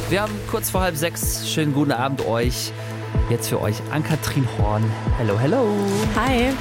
Wir haben kurz vor 5:30. Schönen guten Abend euch. Jetzt für euch Ann-Kathrin Horn. Hello, hello. Hi.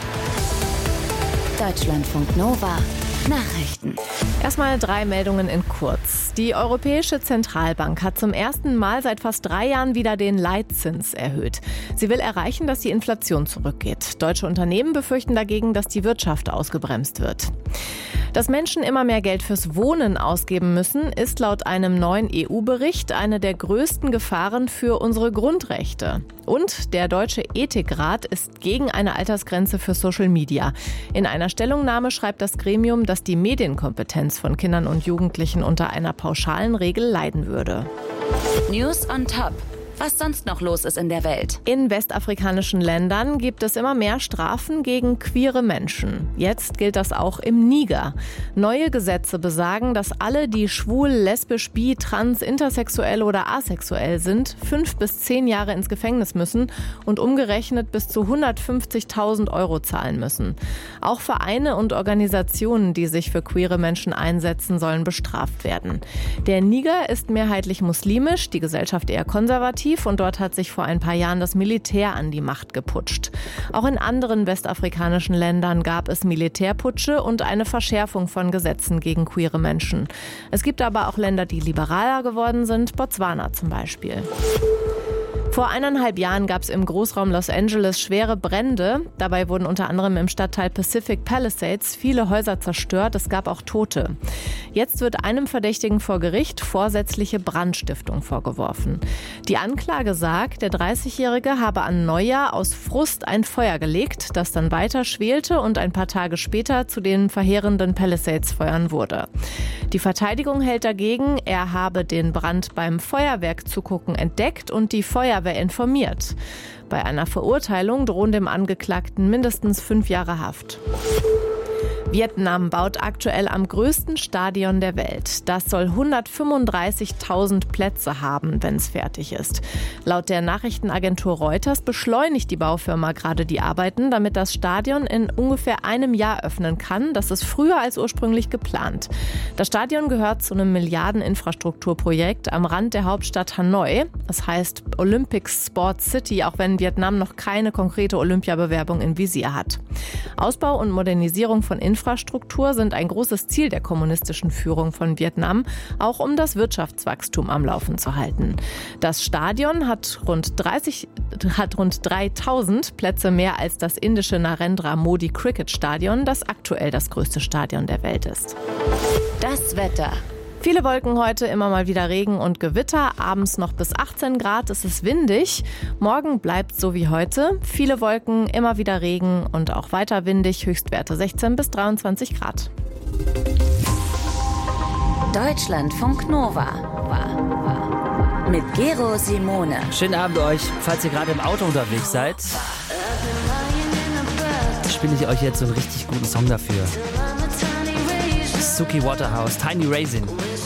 Deutschlandfunk Nova. Nachrichten. Erstmal 3 Meldungen in kurz. Die Europäische Zentralbank hat zum ersten Mal seit fast 3 Jahren wieder den Leitzins erhöht. Sie will erreichen, dass die Inflation zurückgeht. Deutsche Unternehmen befürchten dagegen, dass die Wirtschaft ausgebremst wird. Dass Menschen immer mehr Geld fürs Wohnen ausgeben müssen, ist laut einem neuen EU-Bericht eine der größten Gefahren für unsere Grundrechte. Und der Deutsche Ethikrat ist gegen eine Altersgrenze für Social Media. In einer Stellungnahme schreibt das Gremium, dass die Medienkompetenz von Kindern und Jugendlichen unter einer pauschalen Regel leiden würde. News on Top. Was sonst noch los ist in der Welt. In westafrikanischen Ländern gibt es immer mehr Strafen gegen queere Menschen. Jetzt gilt das auch im Niger. Neue Gesetze besagen, dass alle, die schwul, lesbisch, bi, trans, intersexuell oder asexuell sind, 5 bis 10 Jahre ins Gefängnis müssen und umgerechnet bis zu 150.000 € zahlen müssen. Auch Vereine und Organisationen, die sich für queere Menschen einsetzen, sollen bestraft werden. Der Niger ist mehrheitlich muslimisch, die Gesellschaft eher konservativ. Und dort hat sich vor ein paar Jahren das Militär an die Macht geputscht. Auch in anderen westafrikanischen Ländern gab es Militärputsche und eine Verschärfung von Gesetzen gegen queere Menschen. Es gibt aber auch Länder, die liberaler geworden sind, Botswana zum Beispiel. Vor 1,5 Jahren gab es im Großraum Los Angeles schwere Brände. Dabei wurden unter anderem im Stadtteil Pacific Palisades viele Häuser zerstört. Es gab auch Tote. Jetzt wird einem Verdächtigen vor Gericht vorsätzliche Brandstiftung vorgeworfen. Die Anklage sagt, der 30-Jährige habe an Neujahr aus Frust ein Feuer gelegt, das dann weiter schwelte und ein paar Tage später zu den verheerenden Palisades-Feuern wurde. Die Verteidigung hält dagegen, er habe den Brand beim Feuerwerk-Zugucken entdeckt und die Feuerwehr informiert. Bei einer Verurteilung drohen dem Angeklagten mindestens 5 Jahre Haft. Vietnam baut aktuell am größten Stadion der Welt. Das soll 135.000 Plätze haben, wenn es fertig ist. Laut der Nachrichtenagentur Reuters beschleunigt die Baufirma gerade die Arbeiten, damit das Stadion in ungefähr einem Jahr öffnen kann. Das ist früher als ursprünglich geplant. Das Stadion gehört zu einem Milliardeninfrastrukturprojekt am Rand der Hauptstadt Hanoi. Das heißt Olympic Sports City, auch wenn Vietnam noch keine konkrete Olympiabewerbung im Visier hat. Ausbau und Modernisierung von Infrastruktur sind ein großes Ziel der kommunistischen Führung von Vietnam, auch um das Wirtschaftswachstum am Laufen zu halten. Das Stadion hat rund 3.000 Plätze mehr als das indische Narendra Modi Cricket Stadion, das aktuell das größte Stadion der Welt ist. Das Wetter. Viele Wolken heute, immer mal wieder Regen und Gewitter. Abends noch bis 18 Grad, es ist windig. Morgen bleibt so wie heute. Viele Wolken, immer wieder Regen und auch weiter windig. Höchstwerte 16 bis 23 Grad. Deutschlandfunk Nova. Mit Gero Simone. Schönen Abend euch. Falls ihr gerade im Auto unterwegs seid, spiele ich euch jetzt so einen richtig guten Song dafür. Suki Waterhouse, Tiny Raisin.